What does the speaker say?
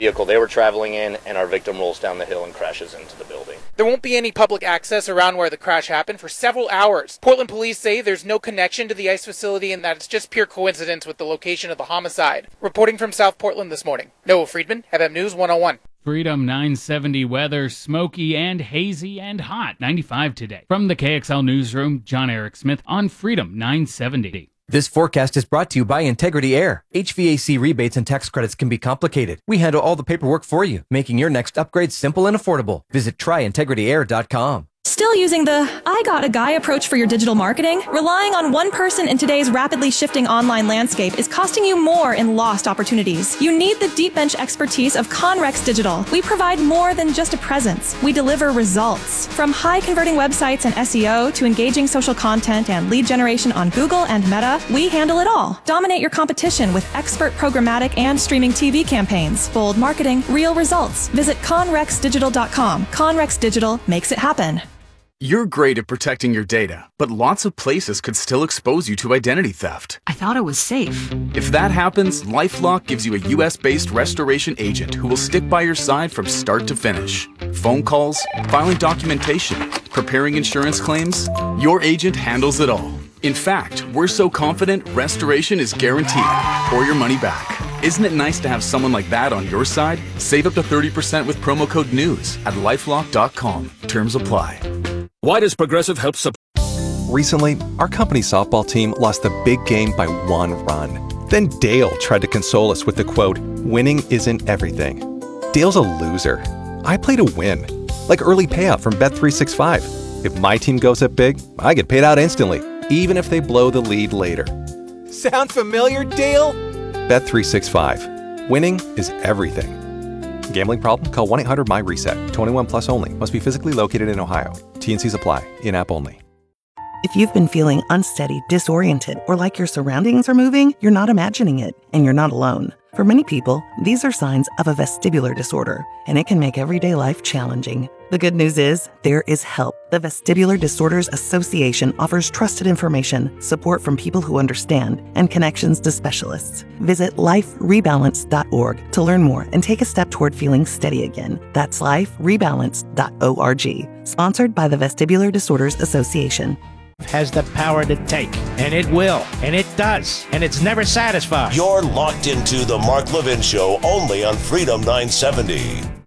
vehicle they were traveling in, and our victim rolls down the hill and crashes into the building. There won't be any public access around where the crash happened for several hours. Portland police say there's no connection to the ICE facility and that it's just pure coincidence with the location of the homicide. Reporting from South Portland this morning, Noah Friedman, FM News 101. Freedom 970 weather, smoky and hazy and hot, 95 today. From the KXL Newsroom, John Eric Smith on Freedom 970. This forecast is brought to you by Integrity Air. HVAC rebates and tax credits can be complicated. We handle all the paperwork for you, making your next upgrade simple and affordable. Visit tryintegrityair.com. Still using the I got a guy approach for your digital marketing? Relying on one person in today's rapidly shifting online landscape is costing you more in lost opportunities. You need the deep bench expertise of Conrex Digital. We provide more than just a presence. We deliver results. From high converting websites and SEO to engaging social content and lead generation on Google and Meta, we handle it all. Dominate your competition with expert programmatic and streaming TV campaigns. Bold marketing, real results. Visit conrexdigital.com. Conrex Digital makes it happen. You're great at protecting your data, but lots of places could still expose you to identity theft. I thought it was safe. If that happens, LifeLock gives you a US-based restoration agent who will stick by your side from start to finish. Phone calls, filing documentation, preparing insurance claims, your agent handles it all. In fact, we're so confident restoration is guaranteed or your money back. Isn't it nice to have someone like that on your side? Save up to 30% with promo code NEWS at lifelock.com. Terms apply. Why does Progressive help support? Recently, our company softball team lost the big game by 1 run. Then Dale tried to console us with the quote, "Winning isn't everything." Dale's a loser. I play to win, like early payout from Bet365. If my team goes up big, I get paid out instantly, even if they blow the lead later. Sound familiar, Dale? Bet365. Winning is everything. Gambling problem? Call 1-800-MY-RESET. 21 plus only. Must be physically located in Ohio. T&Cs apply. In-app only. If you've been feeling unsteady, disoriented, or like your surroundings are moving, you're not imagining it, and you're not alone. For many people, these are signs of a vestibular disorder, and it can make everyday life challenging. The good news is, there is help. The Vestibular Disorders Association offers trusted information, support from people who understand, and connections to specialists. Visit liferebalance.org to learn more and take a step toward feeling steady again. That's liferebalance.org. Sponsored by the Vestibular Disorders Association. Has the power to take, and it will, and it does, and it's never satisfied. You're locked into the Mark Levin Show only on Freedom 970.